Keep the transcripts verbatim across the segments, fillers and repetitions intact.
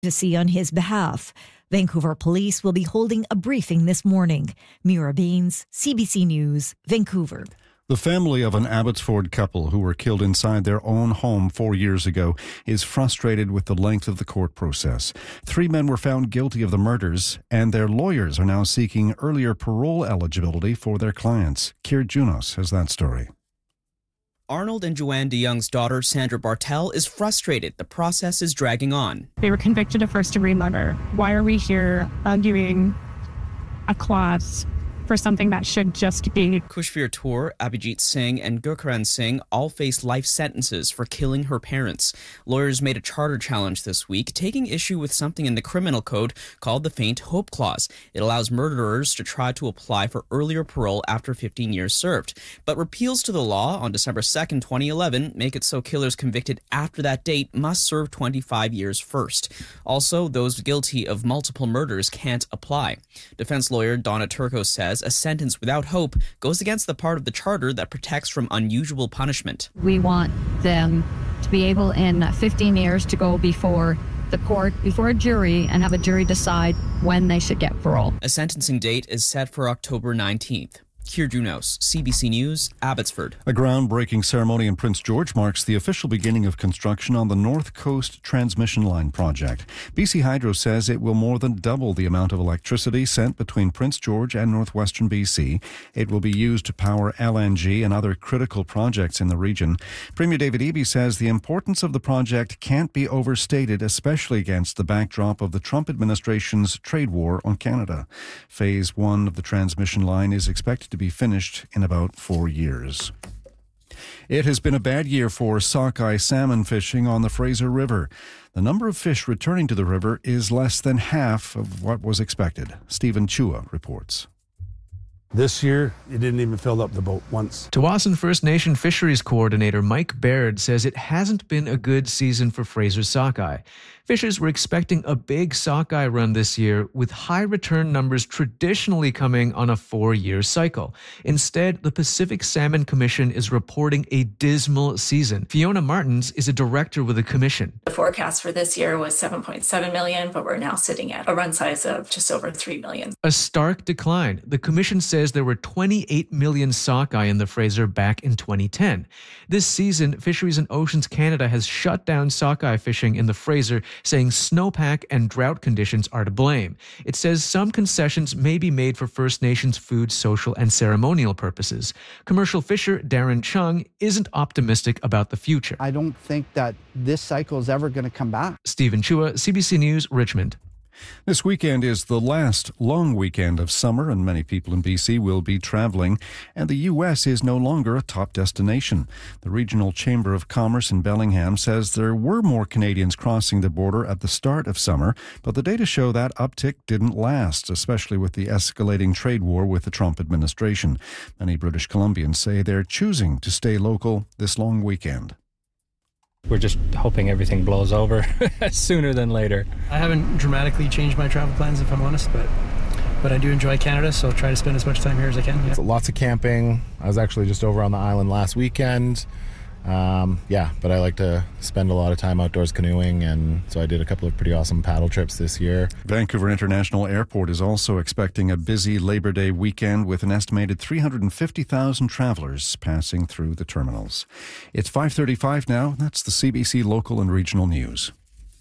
to see on his behalf. Vancouver police will be holding a briefing this morning. Mira Beans, C B C News, Vancouver. The family of an Abbotsford couple who were killed inside their own home four years ago is frustrated with the length of the court process. Three men were found guilty of the murders, and their lawyers are now seeking earlier parole eligibility for their clients. Keir Junos has that story. Arnold and Joanne DeYoung's daughter, Sandra Bartel, is frustrated the process is dragging on. They were convicted of first-degree murder. Why are we here arguing a clause for something that should just be? Kushveer Toor, Abhijit Singh, and Gurkaran Singh all face life sentences for killing her parents. Lawyers made a charter challenge this week, taking issue with something in the criminal code called the Faint Hope Clause. It allows murderers to try to apply for earlier parole after fifteen years served. But repeals to the law on December second, twenty eleven, make it so killers convicted after that date must serve twenty-five years first. Also, those guilty of multiple murders can't apply. Defense lawyer Donna Turco says a sentence without hope goes against the part of the charter that protects from unusual punishment. We want them to be able in fifteen years to go before the court, before a jury, and have a jury decide when they should get parole. A sentencing date is set for October nineteenth. Keir Junos, C B C News, Abbotsford. A groundbreaking ceremony in Prince George marks the official beginning of construction on the North Coast Transmission Line project. B C Hydro says it will more than double the amount of electricity sent between Prince George and northwestern B C. It will be used to power L N G and other critical projects in the region. Premier David Eby says the importance of the project can't be overstated, especially against the backdrop of the Trump administration's trade war on Canada. Phase one of the transmission line is expected to be finished in about four years. It has been a bad year for sockeye salmon fishing on the Fraser River. The number of fish returning to the river is less than half of what was expected. Stephen Chua reports. This year, it didn't even fill up the boat once. Tsawwassen First Nation Fisheries Coordinator Mike Baird says it hasn't been a good season for Fraser sockeye. Fishers were expecting a big sockeye run this year, with high return numbers traditionally coming on a four-year cycle. Instead, the Pacific Salmon Commission is reporting a dismal season. Fiona Martins is a director with the commission. The forecast for this year was seven point seven million, but we're now sitting at a run size of just over three million. A stark decline. The commission says there were twenty-eight million sockeye in the Fraser back in twenty ten. This season, Fisheries and Oceans Canada has shut down sockeye fishing in the Fraser, saying snowpack and drought conditions are to blame. It says some concessions may be made for First Nations food, social, and ceremonial purposes. Commercial fisher Darren Chung isn't optimistic about the future. I don't think that this cycle is ever going to come back. Stephen Chua, C B C News, Richmond. This weekend is the last long weekend of summer, and many people in B C will be traveling, and the U S is no longer a top destination. The Regional Chamber of Commerce in Bellingham says there were more Canadians crossing the border at the start of summer, but the data show that uptick didn't last, especially with the escalating trade war with the Trump administration. Many British Columbians say they're choosing to stay local this long weekend. We're just hoping everything blows over sooner than later. I haven't dramatically changed my travel plans, if I'm honest, but but I do enjoy Canada, so I'll try to spend as much time here as I can. Yeah. So lots of camping. I was actually just over on the island last weekend. Um, yeah, but I like to spend a lot of time outdoors canoeing, and so I did a couple of pretty awesome paddle trips this year. Vancouver International Airport is also expecting a busy Labor Day weekend with an estimated three hundred fifty thousand travelers passing through the terminals. It's five thirty-five now. That's the C B C local and regional news.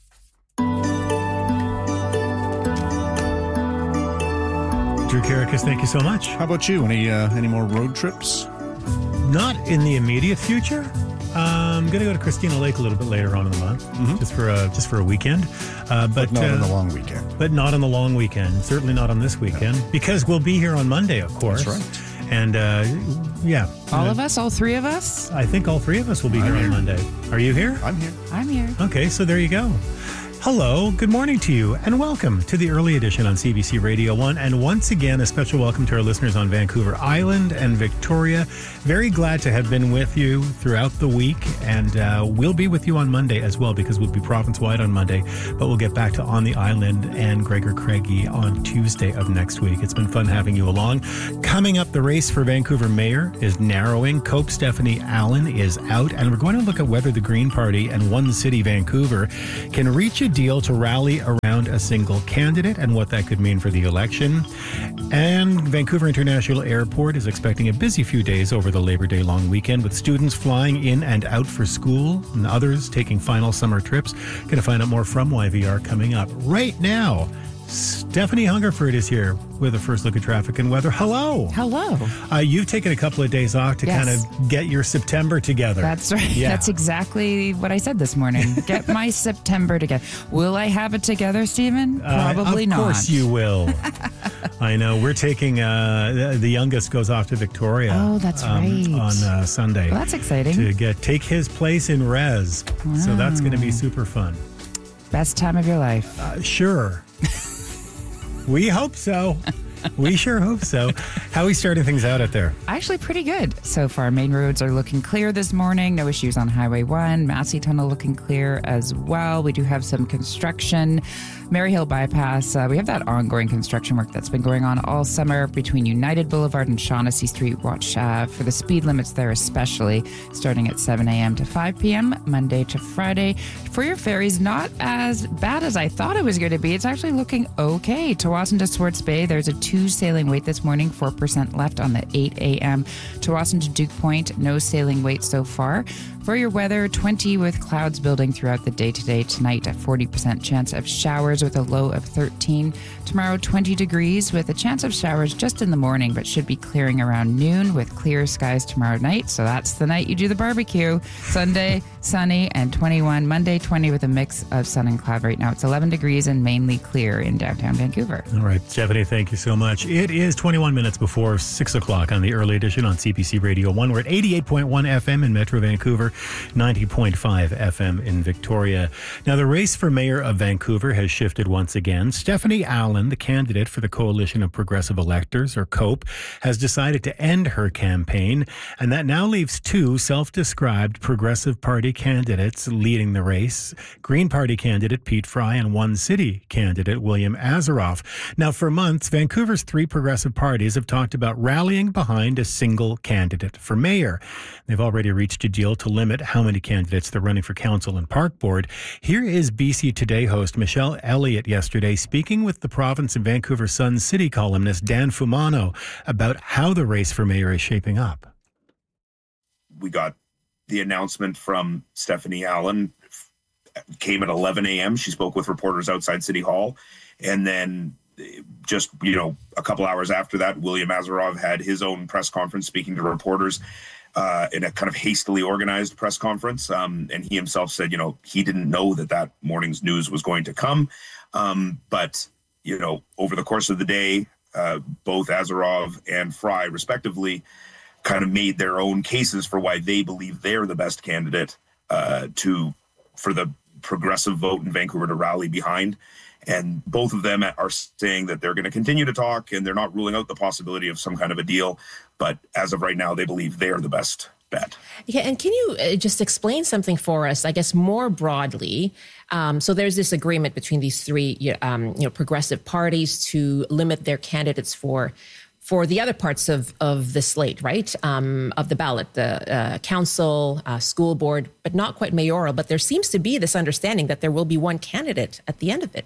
Drew Karakas, thank you so much. How about you? Any uh, any more road trips? Not in the immediate future. I'm going to go to Christina Lake a little bit later on in the month, mm-hmm. just for a just for a weekend. Uh, but, but not uh, on the long weekend. But not on the long weekend. Certainly not on this weekend, yeah. Because we'll be here on Monday, of course. That's right. And uh, yeah, all uh, of us, all three of us. I think all three of us will be I'm here, here on Monday. Are you here? I'm here. I'm here. Okay, so there you go. Hello, good morning to you, and welcome to the early edition on C B C Radio one. And once again, a special welcome to our listeners on Vancouver Island and Victoria. Very glad to have been with you throughout the week, and uh, we'll be with you on Monday as well, because we'll be province-wide on Monday, but we'll get back to On the Island and Gregor Craigie on Tuesday of next week. It's been fun having you along. Coming up, the race for Vancouver Mayor is narrowing. Cope Stephanie Allen is out, and we're going to look at whether the Green Party and One City Vancouver can reach a deal to rally around a single candidate and what that could mean for the election. And Vancouver International Airport is expecting a busy few days over the Labor Day long weekend, with students flying in and out for school and others taking final summer trips. Going to find out more from Y V R coming up. Right now, Stephanie Hungerford is here with a first look at traffic and weather. Hello. Hello. Uh, you've taken a couple of days off to Yes. kind of get your September together. That's right. Yeah. That's exactly what I said this morning. Get my September together. Will I have it together, Stephen? Probably uh, of not. Of course you will. I know. We're taking, uh, the, the youngest goes off to Victoria. Oh, that's um, right. On uh, Sunday. Well, that's exciting. To get take his place in res. Wow. So that's going to be super fun. Best time of your life. Uh, sure. We hope so. We sure hope so. How are we starting things out out there? Actually, pretty good so far. Main roads are looking clear this morning. No issues on Highway one. Massey Tunnel looking clear as well. We do have some construction. Maryhill Bypass, uh, we have that ongoing construction work that's been going on all summer between United Boulevard and Shaughnessy Street. Watch uh, for the speed limits there, especially starting at seven a.m. to five p.m., Monday to Friday. For your ferries, not as bad as I thought it was going to be. It's actually looking okay. Tawasin to Swartz Bay, there's a two sailing wait this morning, four percent left on the eight a.m. Tawasin to Duke Point, no sailing wait so far. For your weather, twenty with clouds building throughout the day today. Tonight, a forty percent chance of showers with a low of thirteen. Tomorrow, twenty degrees with a chance of showers just in the morning, but should be clearing around noon with clear skies tomorrow night. So that's the night you do the barbecue. Sunday, sunny and twenty-one. Monday, twenty with a mix of sun and cloud. Right now, it's eleven degrees and mainly clear in downtown Vancouver. All right, Stephanie, thank you so much. It is twenty-one minutes before six o'clock on the early edition on C B C Radio one. We're at eighty-eight point one F M in Metro Vancouver, ninety point five F M in Victoria. Now, the race for mayor of Vancouver has shifted once again. Stephanie Allen, the candidate for the Coalition of Progressive Electors, or COPE, has decided to end her campaign, and that now leaves two self-described Progressive Party candidates leading the race: Green Party candidate Pete Fry and One City candidate William Azaroff. Now, for months, Vancouver's three progressive parties have talked about rallying behind a single candidate for mayor. They've already reached a deal to limit how many candidates they're running for council and park board. Here is B C Today host Michelle Elliott yesterday speaking with the province and Vancouver Sun City columnist Dan Fumano about how the race for mayor is shaping up. We got the announcement from Stephanie Allen, came at eleven a.m. She spoke with reporters outside City Hall. And then just, you know, a couple hours after that, William Azaroff had his own press conference speaking to reporters uh, in a kind of hastily organized press conference. Um, and he himself said, you know, he didn't know that that morning's news was going to come. Um, but, you know, over the course of the day, uh, both Azaroff and Fry, respectively, kind of made their own cases for why they believe they're the best candidate uh, to for the progressive vote in Vancouver to rally behind. And both of them are saying that they're going to continue to talk, and they're not ruling out the possibility of some kind of a deal. But as of right now, they believe they're the best bet. Yeah, and can you uh, just explain something for us, I guess, more broadly? Um, so there's this agreement between these three um, you know, progressive parties to limit their candidates for for the other parts of, of the slate, right, um, of the ballot, the uh, council, uh, school board, but not quite mayoral. But there seems to be this understanding that there will be one candidate at the end of it.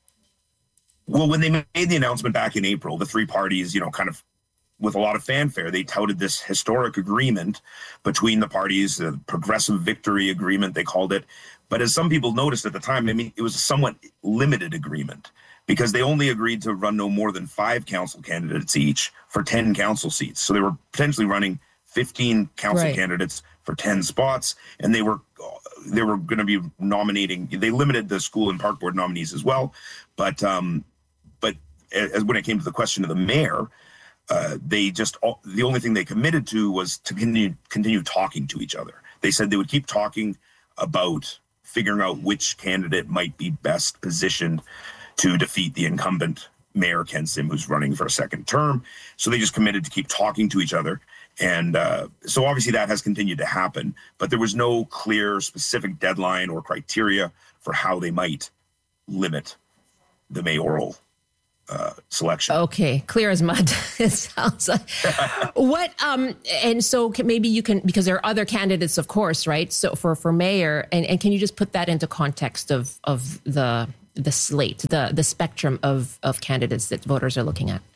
Well, when they made the announcement back in April, the three parties, you know, kind of with a lot of fanfare, they touted this historic agreement between the parties, the Progressive Victory Agreement, they called it. But as some people noticed at the time, I mean, it was a somewhat limited agreement because they only agreed to run no more than five council candidates each for ten council seats. So they were potentially running fifteen council Right. candidates for ten spots, and they were they were going to be nominating. They limited the school and park board nominees as well, but um, but as when it came to the question of the mayor, uh, they just the only thing they committed to was to continue continue talking to each other. They said they would keep talking about figuring out which candidate might be best positioned to defeat the incumbent mayor, Ken Sim, who's running for a second term. So they just committed to keep talking to each other. And uh, so obviously that has continued to happen, but there was no clear specific deadline or criteria for how they might limit the mayoral uh, selection. Okay, clear as mud. It sounds like. What? Um, and so can, maybe you can, because there are other candidates, of course, right? So for for mayor, and, and can you just put that into context of of the the slate, the the spectrum of of candidates that voters are looking at?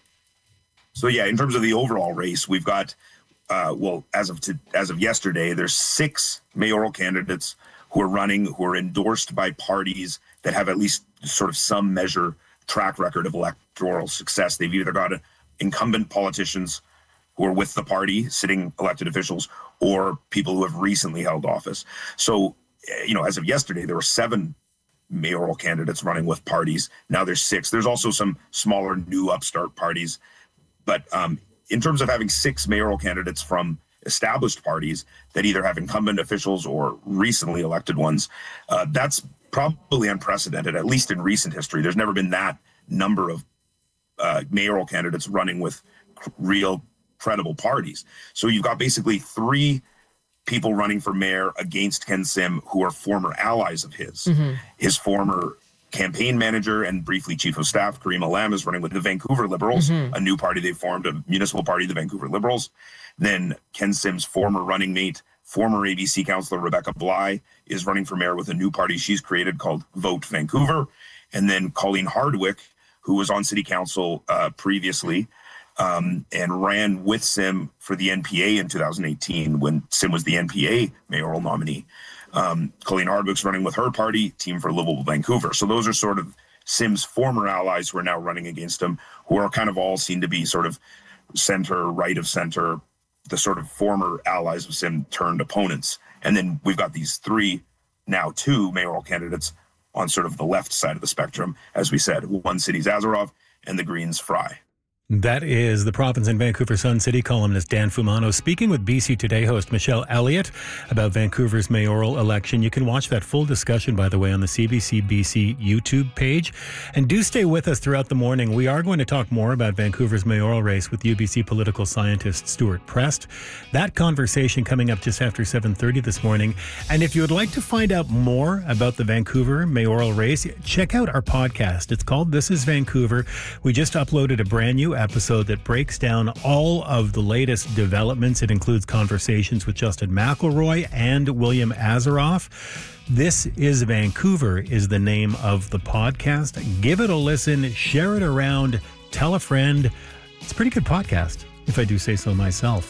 So yeah, in terms of the overall race, we've got uh, well, as of to, as of yesterday, there's six mayoral candidates who are running, who are endorsed by parties that have at least sort of some measure track record of electoral success. They've either got incumbent politicians who are with the party, sitting elected officials, or people who have recently held office. So, you know, as of yesterday, there were seven mayoral candidates running with parties. Now there's six. There's also some smaller new upstart parties. But um, in terms of having six mayoral candidates from established parties that either have incumbent officials or recently elected ones, uh, that's probably unprecedented, at least in recent history. There's never been that number of uh, mayoral candidates running with cr- real credible parties. So you've got basically three people running for mayor against Ken Sim who are former allies of his. Mm-hmm. His former campaign manager and briefly chief of staff, Karima Lam, is running with the Vancouver Liberals, mm-hmm. a new party they formed, a municipal party, the Vancouver Liberals. Then Ken Sim's former running mate, former A B C councillor Rebecca Bly, is running for mayor with a new party she's created called Vote Vancouver. And then Colleen Hardwick, who was on city council uh, previously um, and ran with Sim for the N P A in two thousand eighteen when Sim was the N P A mayoral nominee. Um, Colleen Hardwick's running with her party, Team for Livable Vancouver. So those are sort of Sim's former allies who are now running against him, who are kind of all seen to be sort of center, right of center, the sort of former allies of Sim turned opponents. And then we've got these three, now two mayoral candidates on sort of the left side of the spectrum. As we said, one City's Azarov and the Greens' Fry. That is the Province and Vancouver Sun City columnist Dan Fumano speaking with B C Today host Michelle Elliott about Vancouver's mayoral election. You can watch that full discussion, by the way, on the C B C B C YouTube page. And do stay with us throughout the morning. We are going to talk more about Vancouver's mayoral race with U B C political scientist Stuart Prest. That conversation coming up just after seven thirty this morning. And if you would like to find out more about the Vancouver mayoral race, check out our podcast. It's called This is Vancouver. We just uploaded a brand new episode that breaks down all of the latest developments. It includes conversations with Justin McElroy and William Azaroff. This is Vancouver is the name of the podcast. Give it a listen, share it around, tell a friend. It's a pretty good podcast, if I do say so myself.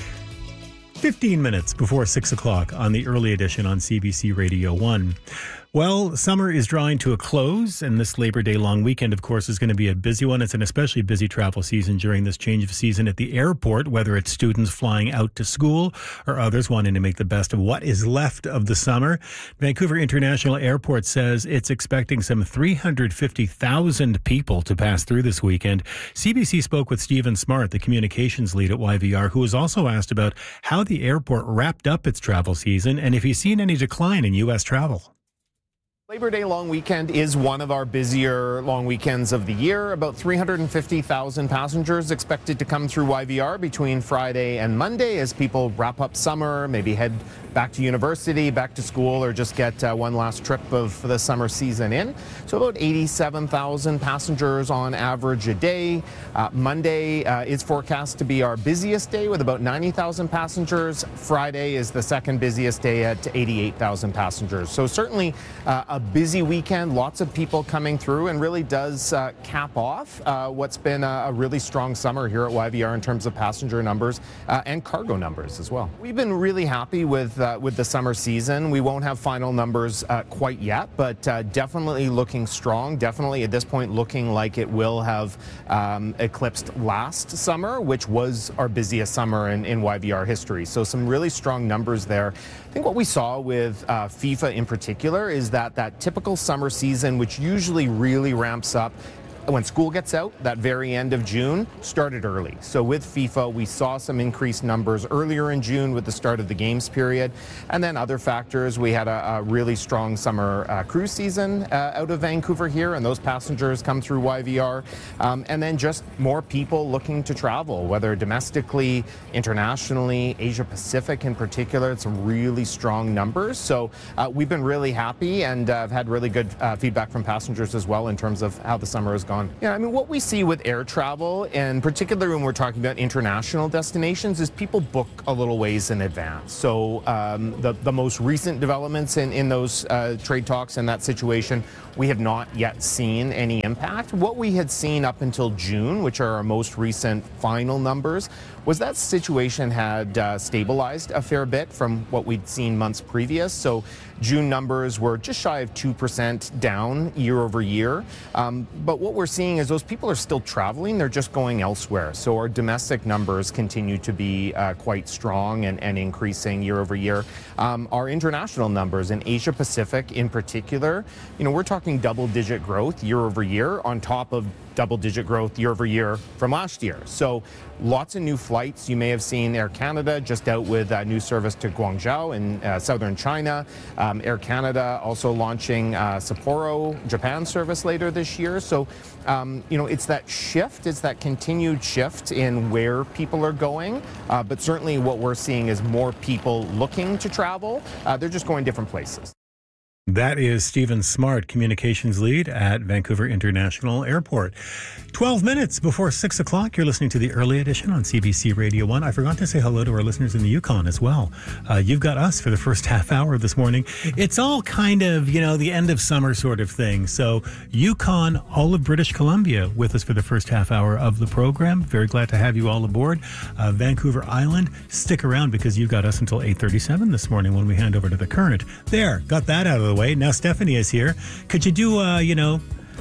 fifteen minutes before six o'clock on the early edition on C B C Radio one. Well, summer is drawing to a close, and this Labor Day long weekend, of course, is going to be a busy one. It's an especially busy travel season during this change of season at the airport, whether it's students flying out to school or others wanting to make the best of what is left of the summer. Vancouver International Airport says it's expecting some three hundred fifty thousand people to pass through this weekend. C B C spoke with Stephen Smart, the communications lead at Y V R, who was also asked about how the airport wrapped up its travel season and if he's seen any decline in U S travel. Labor Day long weekend is one of our busier long weekends of the year. About three hundred fifty thousand passengers expected to come through Y V R between Friday and Monday as people wrap up summer, maybe head back to university, back to school, or just get uh, one last trip of the summer season in. So about eighty-seven thousand passengers on average a day. Uh, Monday uh, is forecast to be our busiest day with about ninety thousand passengers. Friday is the second busiest day at eighty-eight thousand passengers. So certainly uh, a busy weekend, lots of people coming through, and really does uh, cap off uh, what's been a, a really strong summer here at Y V R in terms of passenger numbers uh, and cargo numbers as well. We've been really happy with uh, with the summer season. We won't have final numbers uh, quite yet, but uh, definitely looking strong. Definitely at this point looking like it will have um, eclipsed last summer, which was our busiest summer in, in Y V R history. So some really strong numbers there. I think what we saw with uh, FIFA in particular is that that typical summer season, which usually really ramps up when school gets out, that very end of June, started early. So with FIFA, we saw some increased numbers earlier in June with the start of the games period. And then other factors, we had a, a really strong summer uh, cruise season uh, out of Vancouver here, and those passengers come through Y V R. Um, and then just more people looking to travel, whether domestically, internationally, Asia Pacific in particular. It's some really strong numbers. So uh, we've been really happy, and uh, have had really good uh, feedback from passengers as well in terms of how the summer has gone. on. Yeah, I mean, what we see with air travel, and particularly when we're talking about international destinations, is people book a little ways in advance. So um, the, the most recent developments in, in those uh, trade talks and that situation, we have not yet seen any impact. What we had seen up until June, which are our most recent final numbers, was that situation had uh, stabilized a fair bit from what we'd seen months previous. So June numbers were just shy of two percent down year over year. Um, but what we're seeing is those people are still traveling, they're just going elsewhere. So our domestic numbers continue to be uh, quite strong and, and increasing year over year. Um, our international numbers in Asia Pacific in particular, you know, we're talking double digit growth year over year on top of double digit growth year over year from last year. So lots of new flights. You may have seen Air Canada just out with a new service to Guangzhou in uh, southern China. Um, Air Canada also launching uh, Sapporo, Japan service later this year. So, um, you know, it's that shift, it's that continued shift in where people are going. Uh, but certainly what we're seeing is more people looking to travel. Uh, they're just going different places. That is Stephen Smart, communications lead at Vancouver International Airport. twelve minutes before six o'clock, you're listening to the early edition on C B C Radio one. I forgot to say hello to our listeners in the Yukon as well. Uh, you've got us for the first half hour this morning. It's all kind of, you know, the end of summer sort of thing. So Yukon, all of British Columbia with us for the first half hour of the program. Very glad to have you all aboard. Uh, Vancouver Island, stick around because you've got us until eight thirty-seven this morning when we hand over to the Current. There, got that out of the way. Now Stephanie is here. Could you do, uh, you know,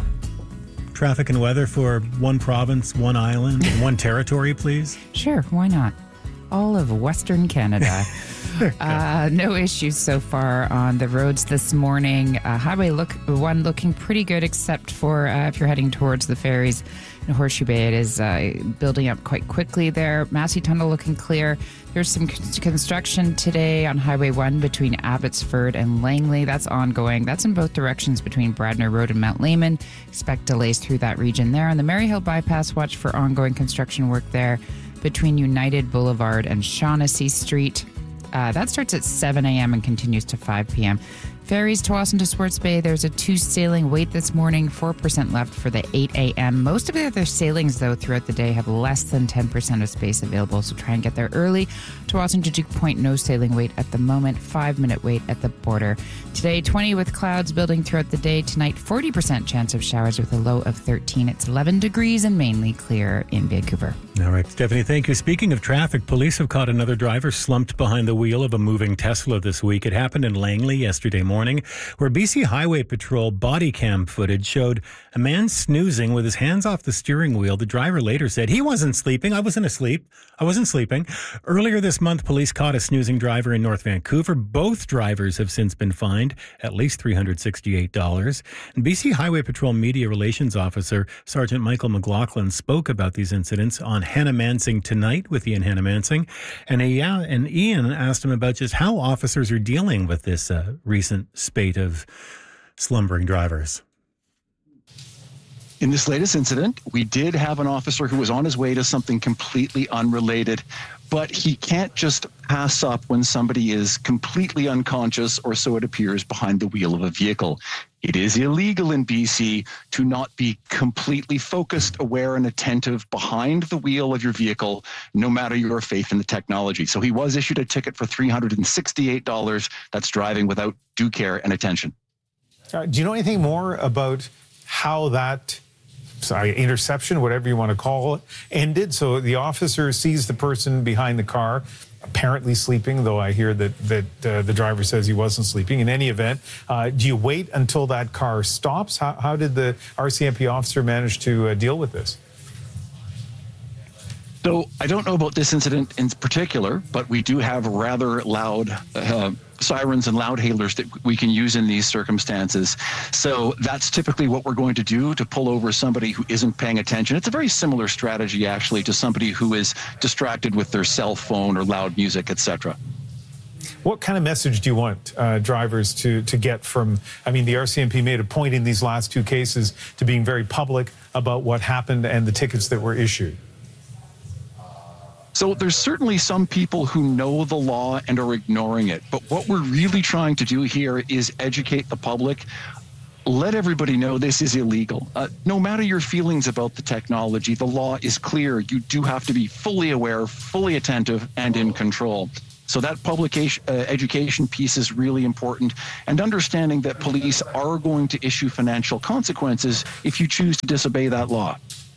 traffic and weather for one province, one island, one territory, please? Sure, why not? All of Western Canada. uh, no issues so far on the roads this morning. Uh, highway look one looking pretty good, except for uh, if you're heading towards the ferries in Horseshoe Bay. It is uh, building up quite quickly there. Massey Tunnel looking clear. There's some construction today on Highway one between Abbotsford and Langley. That's ongoing. That's in both directions between Bradner Road and Mount Lehman. Expect delays through that region there. On the Maryhill Bypass, watch for ongoing construction work there between United Boulevard and Shaughnessy Street. Uh, that starts at seven a.m. and continues to five p.m. Ferries Tsawwassen to Swartz Bay. There's a two sailing wait this morning, four percent left for the eight a.m. Most of the other sailings, though, throughout the day have less than ten percent of space available, so try and get there early. Tsawwassen to Duke Point, no sailing wait at the moment, five-minute wait at the border. Today, twenty with clouds building throughout the day. Tonight, forty percent chance of showers with a low of thirteen. It's eleven degrees and mainly clear in Vancouver. All right, Stephanie, thank you. Speaking of traffic, police have caught another driver slumped behind the wheel of a moving Tesla this week. It happened in Langley yesterday morning, where B C Highway Patrol body cam footage showed a man snoozing with his hands off the steering wheel. The driver later said, he wasn't sleeping. I wasn't asleep. I wasn't sleeping. Earlier this month, police caught a snoozing driver in North Vancouver. Both drivers have since been fined at least three hundred sixty-eight dollars. And B C Highway Patrol Media Relations Officer Sergeant Michael McLaughlin spoke about these incidents on Hannah Mansing Tonight with Ian Hannah Mansing. And, he, and Ian asked him about just how officers are dealing with this uh, recent spate of slumbering drivers. In this latest incident, we did have an officer who was on his way to something completely unrelated, but he can't just pass up when somebody is completely unconscious, or so it appears, behind the wheel of a vehicle. It is illegal in B C to not be completely focused, aware, and attentive behind the wheel of your vehicle, no matter your faith in the technology. So he was issued a ticket for three hundred sixty-eight dollars. That's driving without due care and attention. Uh, do you know anything more about how that sorry, interception, whatever you want to call it, ended? So the officer sees the person behind the car, apparently sleeping, though I hear that that uh, the driver says he wasn't sleeping. In any event, uh, do you wait until that car stops? How, how did the R C M P officer manage to uh, deal with this? So I don't know about this incident in particular, but we do have rather loud uh, sirens and loud hailers that we can use in these circumstances. So that's typically what we're going to do to pull over somebody who isn't paying attention. It's a very similar strategy, actually, to somebody who is distracted with their cell phone or loud music, et cetera. What kind of message do you want uh, drivers to, to get from, I mean, the R C M P made a point in these last two cases to being very public about what happened and the tickets that were issued. So there's certainly some people who know the law and are ignoring it. But what we're really trying to do here is educate the public let everybody know this is illegal. Uh, no matter your feelings about the technology, the law is clear. You do have to be fully aware, fully attentive, and in control. So that publication, uh, education piece is really important, and understanding that police are going to issue financial consequences if you choose to disobey that law.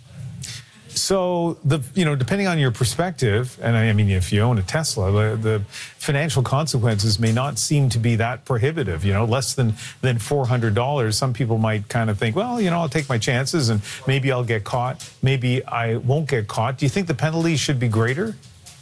So the you know depending on your perspective, and I mean if you own a Tesla, the, the financial consequences may not seem to be that prohibitive. You know, less than than four hundred dollars. Some people might kind of think, well, you know, I'll take my chances, and maybe I'll get caught. Maybe I won't get caught. Do you think the penalty should be greater?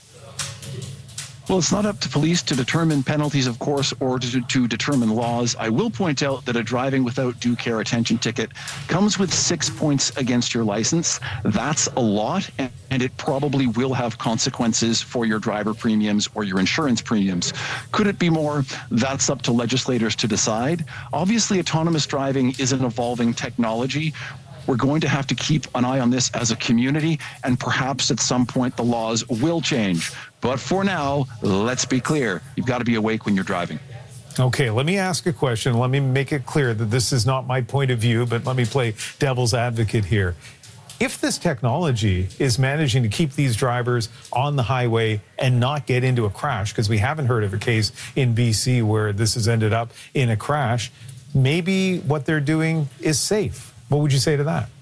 Well, it's not up to police to determine penalties, of course, or to, to determine laws. I will point out that a driving without due care attention ticket comes with six points against your license. That's a lot, and, and it probably will have consequences for your driver premiums or your insurance premiums. Could it be more? That's up to legislators to decide. Obviously, autonomous driving is an evolving technology. We're going to have to keep an eye on this as a community, and perhaps at some point the laws will change. But for now, let's be clear. You've got to be awake when you're driving. Okay, let me ask a question. Let me make it clear that this is not my point of view, but let me play devil's advocate here. If this technology is managing to keep these drivers on the highway and not get into a crash, because we haven't heard of a case in B C where this has ended up in a crash, maybe what they're doing is safe. What would you say to that?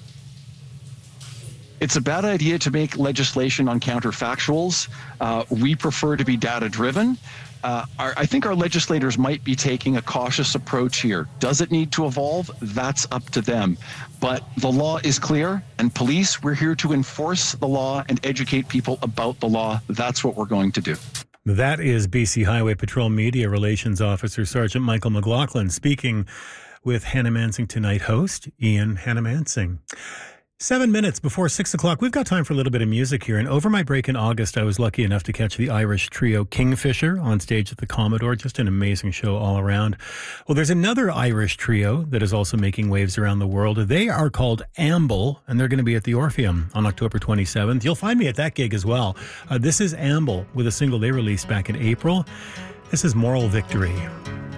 It's a bad idea to make legislation on counterfactuals. Uh, we prefer to be data-driven. Uh, our, I think our legislators might be taking a cautious approach here. Does it need to evolve? That's up to them. But the law is clear, and police, we're here to enforce the law and educate people about the law. That's what we're going to do. That is B C Highway Patrol Media Relations Officer Sergeant Michael McLaughlin speaking with Hannah Mansing Tonight host Ian Hannah Mansing. Seven minutes before six o'clock, we've got time for a little bit of music here. And over my break in August, I was lucky enough to catch the Irish trio Kingfisher on stage at the Commodore. Just an amazing show all around. Well, there's another Irish trio that is also making waves around the world. They are called Amble, and they're going to be at the Orpheum on October twenty-seventh. You'll find me at that gig as well. Uh, this is Amble with a single they released back in April. This is Moral Victory.